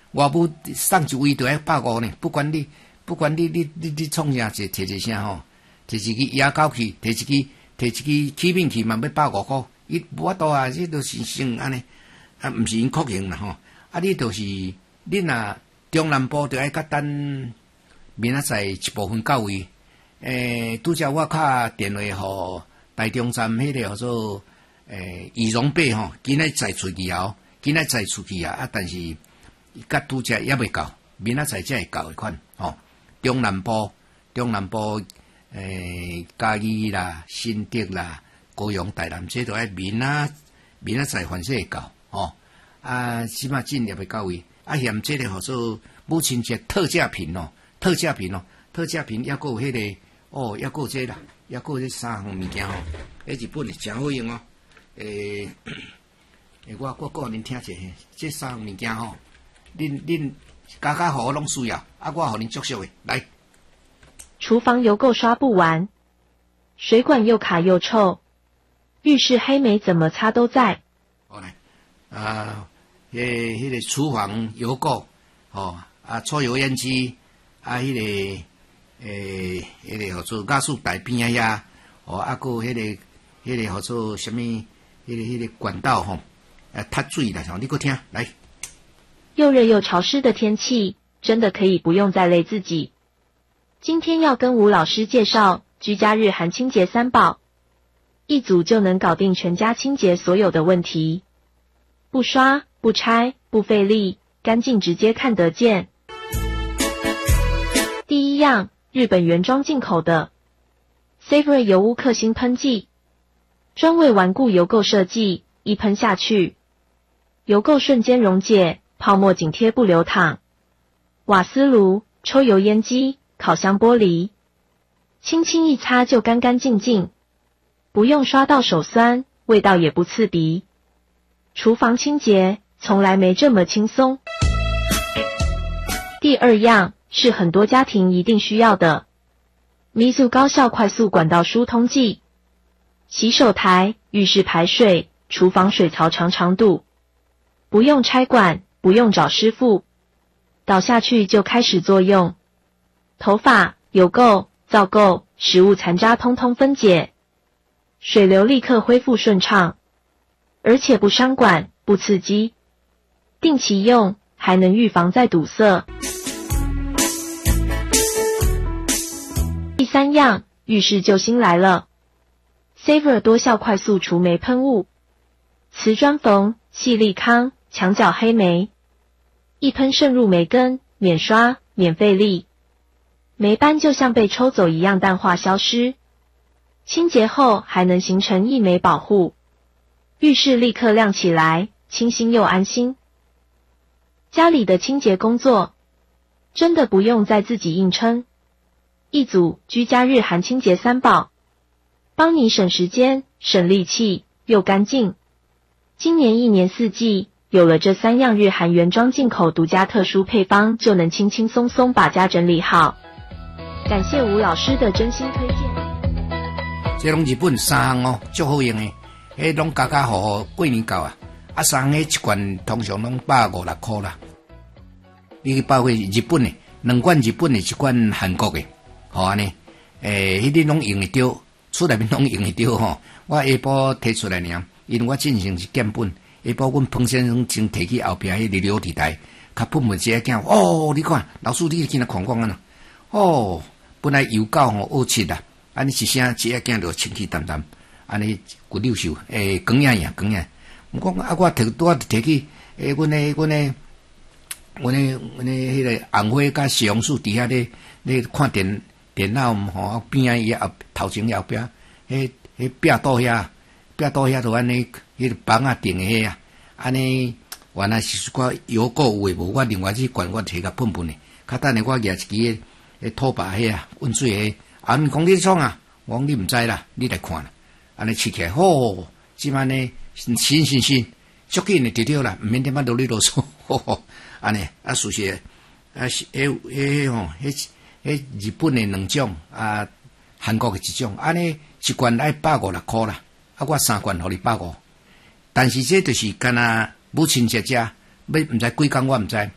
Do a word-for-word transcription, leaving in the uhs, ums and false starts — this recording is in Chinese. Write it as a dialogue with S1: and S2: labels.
S1: 外母送一位就要百五呢，不管你不管你你你你创啥，就摕一啥吼，摕一支牙膏去，摕一支摕一支起面去嘛，要百五箍，伊无法度啊，这都是算安尼，啊，毋是因酷刑啦吼，啊，你就是你若中南部就爱甲等明仔载一部分到位，诶，拄则我敲电话互台中站迄个叫做诶仪容伯吼，今仔载出去后，今仔载出去啊，啊，但是甲拄则也未到，明仔载才会到的款吼。中南部，中南部诶嘉义啦、新竹啦、高雄、台南，这都爱明仔明仔载凡说会到吼。啊，起码进也未到位，啊，嫌这个叫做母亲节特价品哦，特价品哦，特价品还佫有迄、那个哦，还佫有这啦，还佫有这三项物件吼，迄日本诶真好用哦，诶、欸，诶，我我讲互恁听者，这三项物件吼，恁恁家家户户拢需要，啊，我互恁祝寿诶，来。
S2: 厨房油垢刷不完，水管又卡又臭，浴室黑霉怎么擦都在。
S1: 好来，啊，迄、那个迄、那个厨房油垢，哦，啊，抽油烟机，啊，迄、那个诶，迄、那个叫做压缩台边啊呀，哦，啊，佫迄、那个迄、那个叫做什么？迄、那个迄、那个管道吼，啊，塌水啦，吼，你佫听来。
S2: 又热又潮湿的天气，真的可以不用再累自己。今天要跟吴老师介绍居家日韩清洁三宝，一组就能搞定全家清洁所有的问题，不刷、不拆、不费力，干净直接看得见。第一样，日本原装进口的 Savory 油污克星喷剂，专为顽固油垢设计，一喷下去，油垢瞬间溶解，泡沫紧贴不流淌。瓦斯炉、抽油烟机、烤箱玻璃，轻轻一擦就干干净净，不用刷到手酸，味道也不刺鼻。厨房清洁从来没这么轻松。第二样是很多家庭一定需要的 Mizu 高效快速管道疏通剂，洗手台、浴室排水、厨房水槽长长度，不用拆管，不用找师傅，倒下去就开始作用。头发、油垢、皂垢、食物残渣通通分解，水流立刻恢复顺畅，而且不伤管、不刺激，定期用还能预防再堵塞。第三样，浴室救星来了 Savor 多效快速除霉喷雾，瓷砖缝、细粒康、墙角黑霉，一喷渗入霉根，免刷、免费力，霉斑就像被抽走一样淡化消失，清洁后还能形成一霉保护，浴室立刻亮起来，清新又安心。家里的清洁工作真的不用再自己硬撑，一组居家日韩清洁三宝，帮你省时间、省力气又干净。今年一年四季有了这三样日韩原装进口独家特殊配方，就能轻轻松松把家整理好。感谢吴老师的真心推荐。
S1: 这拢日本三项哦，足好用的，迄拢家家户户过年到啊，啊三个一罐通常拢百五六块啦。你包括日本的两罐日本的，一罐韩国的，好安尼，诶，迄啲拢用得着，厝内面拢用得着吼。我下晡摕出来尔，因为我进行是减本，下晡阮彭先生先摕去后壁迄个流体台，甲喷门一个囝，哦，你看老师你去那看看啊，哦。本来油垢吼恶七啦，安尼一声一个囝就清气淡淡，安尼骨溜手，诶，光样样光样。毋讲啊，我摕拄啊摕去，诶，阮诶阮诶，阮诶阮诶迄个红花甲西红柿伫遐咧咧看电电脑吼边啊伊后头前后壁，迄迄壁倒遐，壁倒遐就安尼，迄个房啊顶诶遐啊，安尼原来是一寡油垢有诶无，我另外去管我摕甲喷喷诶，较等下我举一支。迄拖把迄啊，温水迄，啊，毋讲你创啊，我讲你毋知啦，你来看啦，安尼试起来，吼，即摆呢，新新新，足紧诶，得着啦，毋免点仔啰里啰嗦，吼吼，安尼，啊，属实，啊，迄迄吼，迄迄日本诶两种，啊，韩国诶一种，安尼一罐爱百五六箍啦，啊，我三罐互你百五，但是这就是干那母亲节食，要毋知几工我毋知，